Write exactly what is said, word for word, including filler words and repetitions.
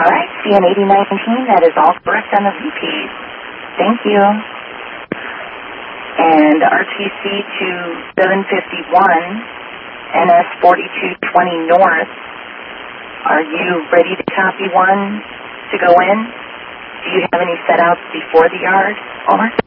All right, C N eighty nineteen, that is all correct on the V Ps. Thank you. And R T C to seven fifty-one, N S forty-two twenty North, are you ready to copy one to go in? Do you have any set outs before the yard? Over.